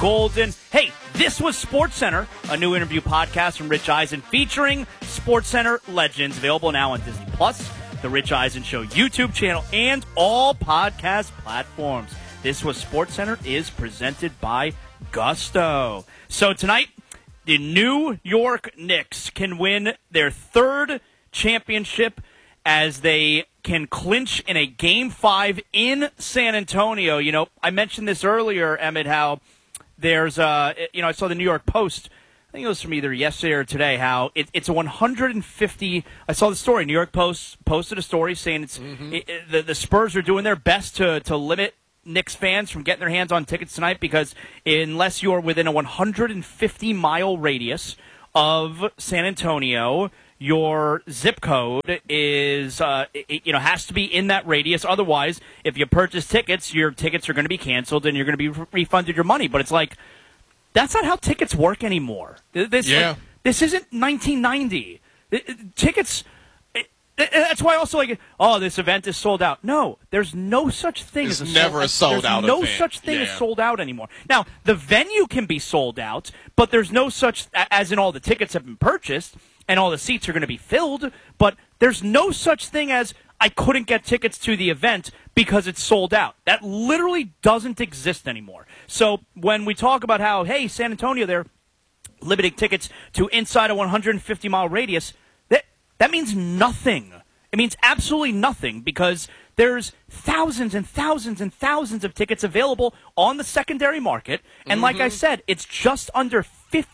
Golden. Hey, this was SportsCenter, a new interview podcast from Rich Eisen featuring SportsCenter legends, available now on Disney Plus, the Rich Eisen Show YouTube channel, and all podcast platforms. This was SportsCenter is presented by Gusto. So tonight, the New York Knicks can win their third championship as they can clinch in a Game 5 in San Antonio. You know, I mentioned this earlier, Emmett, how there's, I saw the New York Post, I think it was from either yesterday or today, how it's a 150, I saw the story, New York Post posted a story saying the Spurs are doing their best to limit Knicks fans from getting their hands on tickets tonight, because unless you're within a 150-mile radius of San Antonio, your zip code is, has to be in that radius. Otherwise, if you purchase tickets, your tickets are going to be canceled and you're going to be refunded your money. But it's like, that's not how tickets work anymore. This isn't 1990. Tickets. That's why also this event is sold out. No, there's no such thing as a sold out event. There's no such thing as sold out anymore. Now, the venue can be sold out, but there's no such, as in all the tickets have been purchased and all the seats are going to be filled, but there's no such thing as I couldn't get tickets to the event because it's sold out. That literally doesn't exist anymore. So when we talk about how, hey, San Antonio, they're limiting tickets to inside a 150-mile radius, that means nothing. It means absolutely nothing, because there's thousands and thousands and thousands of tickets available on the secondary market. And like I said, it's just under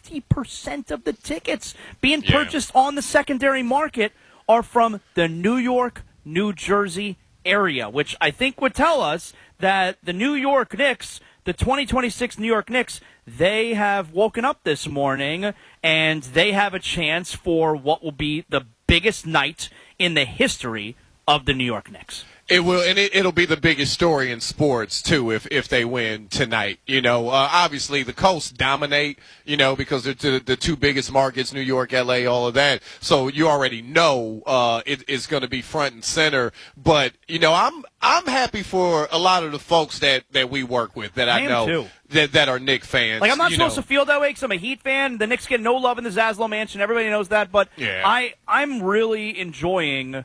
50% of the tickets being purchased on the secondary market are from the New York, New Jersey area, which I think would tell us that the New York Knicks, the 2026 New York Knicks, they have woken up this morning and they have a chance for what will be the biggest night in the history of the New York Knicks. It will, and it'll be the biggest story in sports, too, if they win tonight. Obviously the coasts dominate, because they're the two biggest markets, New York, L.A., all of that. So you already know it's going to be front and center. But, I'm happy for a lot of the folks that we work with that I know too. That are Knicks fans. Like, I'm not supposed to feel that way because I'm a Heat fan. The Knicks get no love in the Zaslow Mansion. Everybody knows that. But I'm really enjoying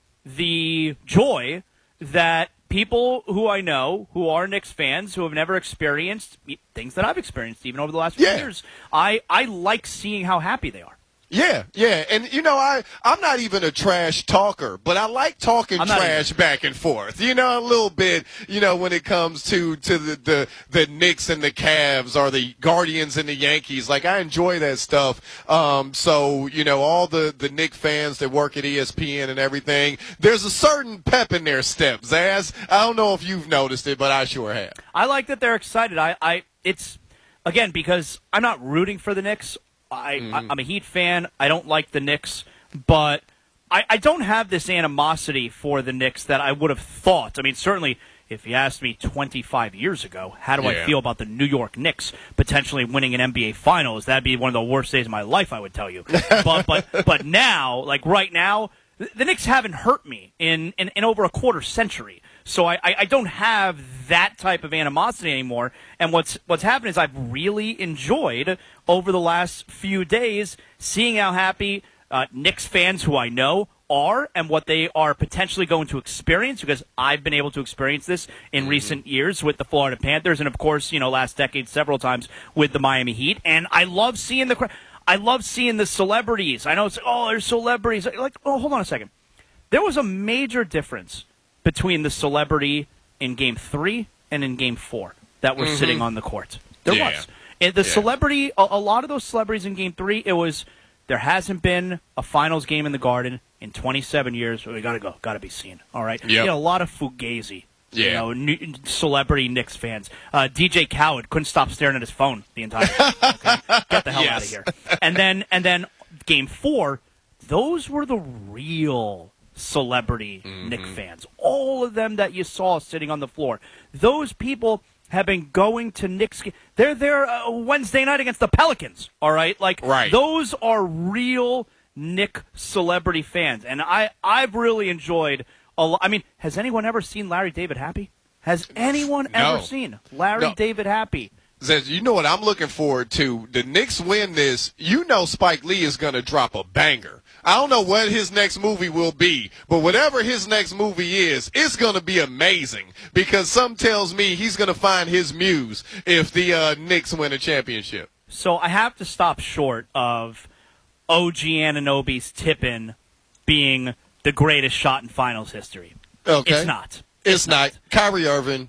the joy that people who I know who are Knicks fans who have never experienced things that I've experienced even over the last few years, I like seeing how happy they are. Yeah. And, I'm not even a trash talker, but I like talking trash back and forth, a little bit, when it comes to the Knicks and the Cavs or the Guardians and the Yankees. Like, I enjoy that stuff. So, all the Knicks fans that work at ESPN and everything, there's a certain pep in their step, Zaz. I don't know if you've noticed it, but I sure have. I like that they're excited. It's, again, because I'm not rooting for the Knicks. I'm a Heat fan. I don't like the Knicks, but I don't have this animosity for the Knicks that I would have thought. I mean, certainly, if you asked me 25 years ago, how do I feel about the New York Knicks potentially winning an NBA Finals, that'd be one of the worst days of my life, I would tell you. But now, like right now, the Knicks haven't hurt me in over a quarter century. So I don't have that type of animosity anymore. And what's happened is I've really enjoyed over the last few days seeing how happy Knicks fans who I know are and what they are potentially going to experience, because I've been able to experience this in recent years with the Florida Panthers and, of course, last decade several times with the Miami Heat. And I love seeing I love seeing the celebrities. I know it's, there's celebrities. Hold on a second. There was a major difference between the celebrity in Game 3 and in Game 4 that were sitting on the court. There was. And the celebrity, a lot of those celebrities in Game 3, there hasn't been a finals game in the Garden in 27 years. We got to go. Got to be seen. All right? Yep. You had a lot of Fugazi. Celebrity Knicks fans. DJ Khaled couldn't stop staring at his phone the entire time. Okay? Get the hell out of here. And then Game 4, those were the real celebrity Knicks fans. All of them that you saw sitting on the floor. Those people have been going to Knicks. They're there Wednesday night against the Pelicans. All right? Those are real Knicks celebrity fans. And I've really enjoyed I mean, has anyone ever seen Larry David happy? Has anyone ever seen Larry David happy? Zez, you know what I'm looking forward to? The Knicks win this. You know Spike Lee is going to drop a banger. I don't know what his next movie will be, but whatever his next movie is, it's going to be amazing because something tells me he's going to find his muse if the Knicks win a championship. So I have to stop short of OG Anunoby's tip-in being the greatest shot in finals history. Okay. It's not. It's not. Kyrie Irving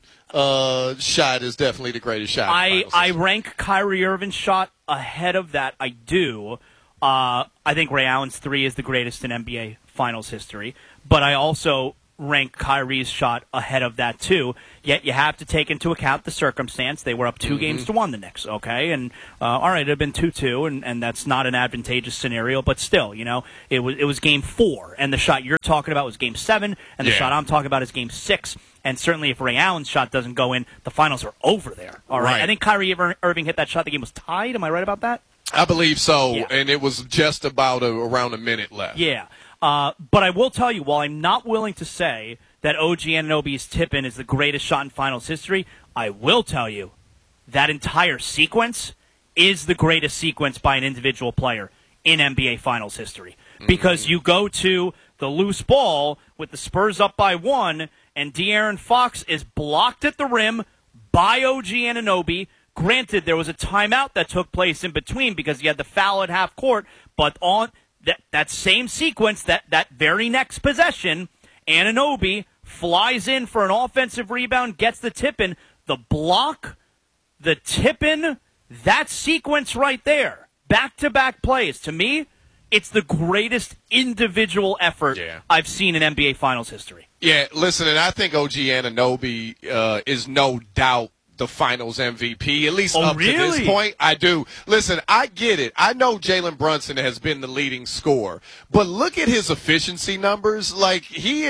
shot is definitely the greatest shot. I rank Kyrie Irving's shot ahead of that. I do. I think Ray Allen's three is the greatest in NBA finals history. But I also rank Kyrie's shot ahead of that, too. Yet you have to take into account the circumstance. They were up 2 games to 1 the Knicks, okay? And, all right, it had been 2-2, and that's not an advantageous scenario. But still, you know, it was Game 4. And the shot you're talking about was Game 7. And the shot I'm talking about is Game 6. And certainly if Ray Allen's shot doesn't go in, the finals are over there, all right? I think Kyrie Irving hit that shot. The game was tied. Am I right about that? I believe so, and it was just about around a minute left. Yeah. But I will tell you, while I'm not willing to say that OG Anunoby's tip-in is the greatest shot in finals history, I will tell you that entire sequence is the greatest sequence by an individual player in NBA finals history. Because you go to the loose ball with the Spurs up by 1, and De'Aaron Fox is blocked at the rim by OG Anunoby. Granted, there was a timeout that took place in between because he had the foul at half court, but on that same sequence, that very next possession, Anunoby flies in for an offensive rebound, gets the tip-in, the block, the tip-in, that sequence right there, back-to-back plays. To me, it's the greatest individual effort I've seen in NBA Finals history. Yeah, listen, and I think OG Anunoby is no doubt the finals MVP, at least up to this point. I do. Listen, I get it. I know Jalen Brunson has been the leading scorer, but look at his efficiency numbers. Like,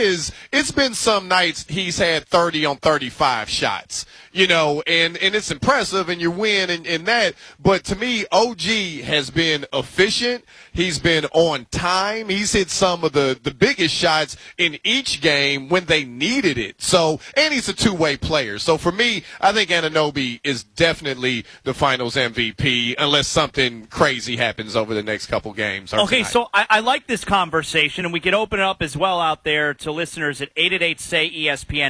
it's been some nights he's had 30 on 35 shots, you know, and it's impressive, and you win in that. But to me, OG has been efficient. He's been on time. He's hit some of the biggest shots in each game when they needed it. So, and he's a two-way player. So for me, I think Anunoby is definitely the finals MVP unless something crazy happens over the next couple games. Okay, tonight. so I like this conversation, and we could open it up as well out there to listeners at 888-SAY-ESPN,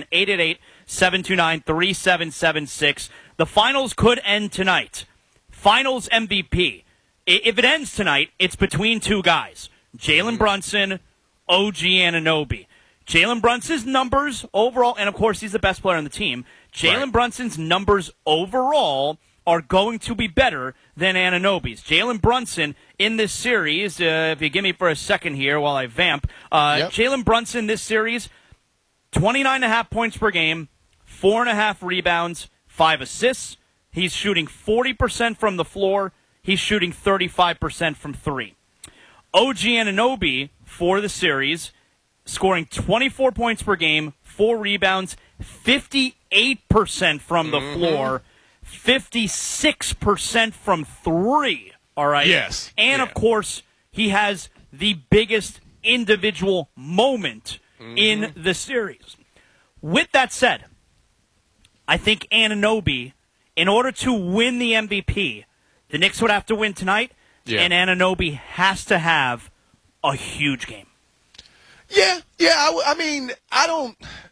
888-729-3776. The finals could end tonight. Finals MVP. If it ends tonight, it's between two guys, Jalen Brunson, OG Anunoby. Jalen Brunson's numbers overall, and of course he's the best player on the team, Jalen Brunson's numbers overall are going to be better than Anunoby's. Jalen Brunson in this series, if you give me for a second here while I vamp, Jalen Brunson this series, 29.5 points per game, 4.5 rebounds, 5 assists. He's shooting 40% from the floor. He's shooting 35% from 3. OG Anunoby for the series, scoring 24 points per game, 4 rebounds, 58% from the floor, 56% from 3. All right? Yes. And, of course, he has the biggest individual moment in the series. With that said, I think Anunoby, in order to win the MVP, the Knicks would have to win tonight, and Anunoby has to have a huge game. Yeah. I mean, I don't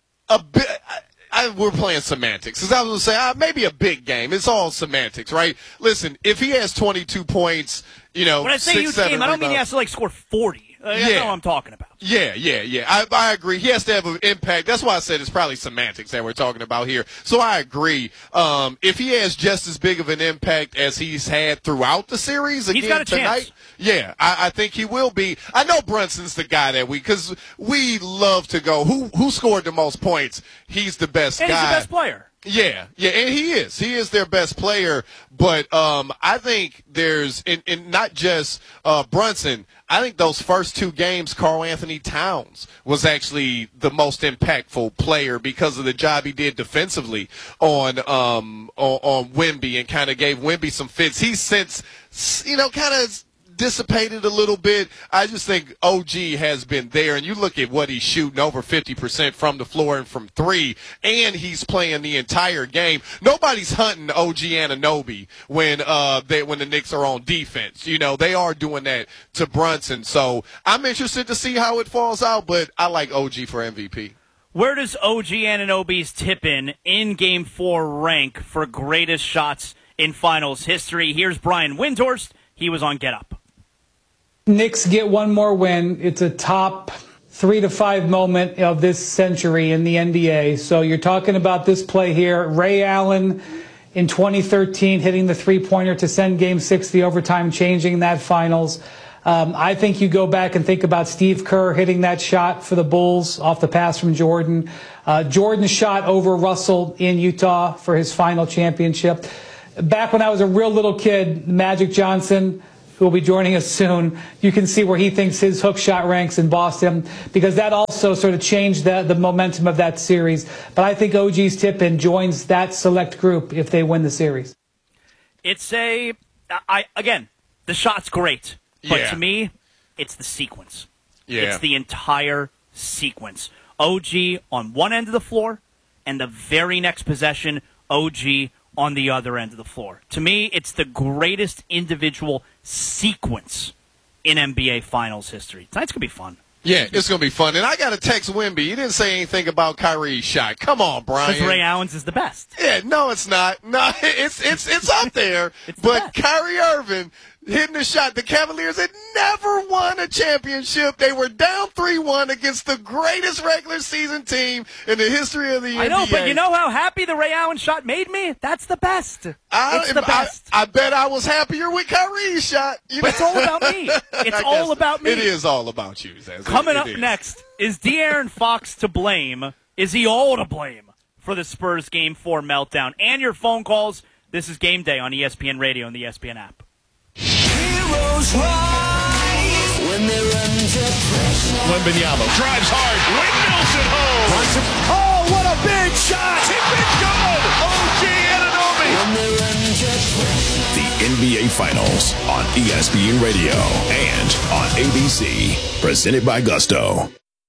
we're playing semantics. Because I was going to say, maybe a big game. It's all semantics, right? Listen, if he has 22 points, you know, when I say 6, huge 7 game, I don't mean he has to score 40. That's not what I'm talking about. Yeah. I agree. He has to have an impact. That's why I said it's probably semantics that we're talking about here. So I agree. If he has just as big of an impact as he's had throughout the series again he's got a tonight, chance. I think he will be. I know Brunson's the guy that because we love to go, who scored the most points? He's the best guy. He's the best player. Yeah, and he is. He is their best player. But I think there's, in not just Brunson, I think those first 2 games, Karl Anthony Towns was actually the most impactful player because of the job he did defensively on Wemby and kind of gave Wemby some fits. He's since, kind of dissipated a little bit. I just think OG has been there, and you look at what he's shooting, over 50% from the floor and from three, and he's playing the entire game. Nobody's hunting OG Anunoby when the Knicks are on defense. You know, they are doing that to Brunson. So I'm interested to see how it falls out, but I like OG for MVP. Where does OG Anunoby's tip-in Game 4 rank for greatest shots in finals history? Here's Brian Windhorst. He was on Get Up. Knicks get one more win. It's a top 3 to 5 moment of this century in the NBA. So you're talking about this play here. Ray Allen in 2013 hitting the three-pointer to send Game 6 the overtime, changing that finals. I think you go back and think about Steve Kerr hitting that shot for the Bulls off the pass from Jordan. Jordan's shot over Russell in Utah for his final championship. Back when I was a real little kid, Magic Johnson, who will be joining us soon, you can see where he thinks his hook shot ranks in Boston, because that also sort of changed the momentum of that series. But I think OG's tip-in joins that select group if they win the series. It's again, the shot's great. But to me, it's the sequence. Yeah. It's the entire sequence. OG on one end of the floor, and the very next possession, OG on the other end of the floor. To me, it's the greatest individual sequence in NBA Finals history. Tonight's going to be fun. Yeah, it's going to be fun. And I got to text Wimby. He didn't say anything about Kyrie's shot. Come on, Brian. Because Ray Allen's is the best. Yeah, no, it's not. No, it's up there. But Kyrie Irving hitting the shot. The Cavaliers had never won a championship. They were down 3-1 against the greatest regular season team in the history of the NBA. I know, but you know how happy the Ray Allen shot made me? That's the best. It's the best. I bet I was happier with Kyrie's shot. But it's all about me. It's all about me. It is all about you, Zaz. Coming up next, is De'Aaron Fox to blame? Is he all to blame for the Spurs Game 4 meltdown? And your phone calls. This is Game Day on ESPN Radio and the ESPN app. Heroes rise when they're under pressure. Wembanyama drives hard, windmills it home. Oh, what a big shot! It's good! OG Anunoby! When they're under pressure. The NBA Finals on ESPN Radio and on ABC. Presented by Gusto.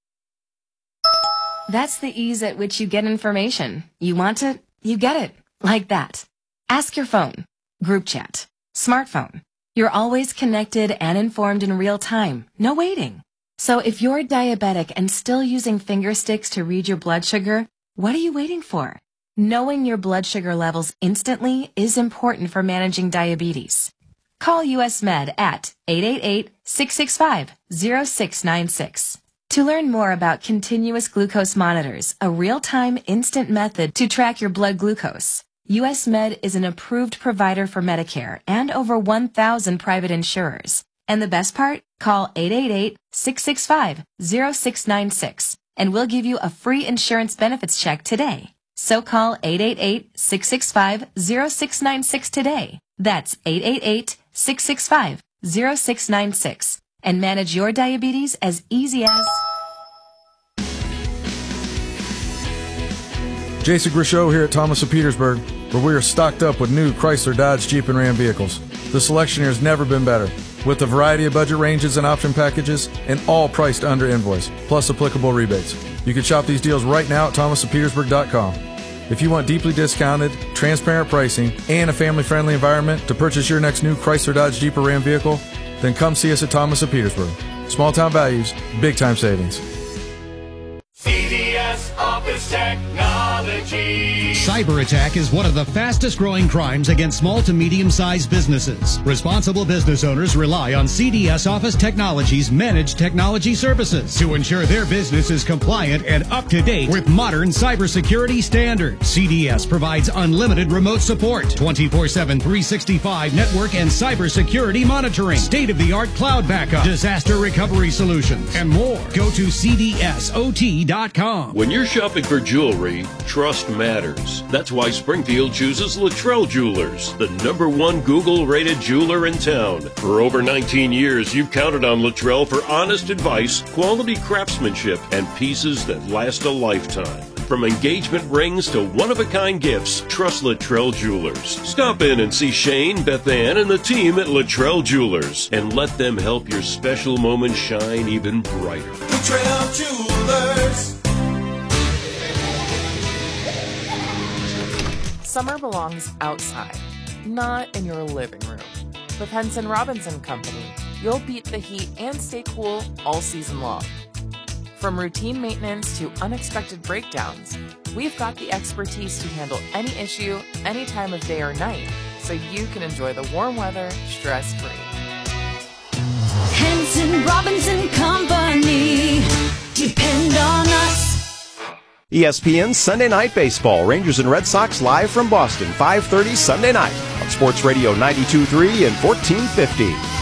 That's the ease at which you get information. You want it, you get it. Like that. Ask your phone. Group chat. Smartphone. You're always connected and informed in real time. No waiting. So if you're diabetic and still using finger sticks to read your blood sugar, what are you waiting for? Knowing your blood sugar levels instantly is important for managing diabetes. Call US Med at 888-665-0696. To learn more about continuous glucose monitors, a real-time instant method to track your blood glucose. US Med is an approved provider for Medicare and over 1,000 private insurers. And the best part? Call 888-665-0696 and we'll give you a free insurance benefits check today. So call 888-665-0696 today. That's 888-665-0696 and manage your diabetes as easy as... Jason Grishow here at Thomas of Petersburg, where we are stocked up with new Chrysler, Dodge, Jeep, and Ram vehicles. The selection here has never been better, with a variety of budget ranges and option packages, and all priced under invoice, plus applicable rebates. You can shop these deals right now at thomasofpetersburg.com. If you want deeply discounted, transparent pricing, and a family-friendly environment to purchase your next new Chrysler, Dodge, Jeep, or Ram vehicle, then come see us at Thomas of Petersburg. Small-town values, big-time savings. CDS Office Technology. Cyber attack is one of the fastest growing crimes against small to medium-sized businesses. Responsible business owners rely on CDS Office Technology's managed technology services to ensure their business is compliant and up to date with modern cybersecurity standards. CDS provides unlimited remote support, 24/7, 365 network and cybersecurity monitoring, state-of-the-art cloud backup, disaster recovery solutions, and more. Go to CDSOT.com. When you're shopping for jewelry, trust matters. That's why Springfield chooses Luttrell Jewelers, the #1 Google-rated jeweler in town. For over 19 years, you've counted on Luttrell for honest advice, quality craftsmanship, and pieces that last a lifetime. From engagement rings to one-of-a-kind gifts, trust Luttrell Jewelers. Stop in and see Shane, Beth Ann, and the team at Luttrell Jewelers, and let them help your special moment shine even brighter. Luttrell Jewelers. Summer belongs outside, not in your living room. With Henson Robinson Company, you'll beat the heat and stay cool all season long. From routine maintenance to unexpected breakdowns, we've got the expertise to handle any issue, any time of day or night, so you can enjoy the warm weather stress-free. Henson Robinson Company. Depend on us. ESPN Sunday Night Baseball. Rangers and Red Sox live from Boston, 5:30 Sunday night on Sports Radio 92.3 and 1450.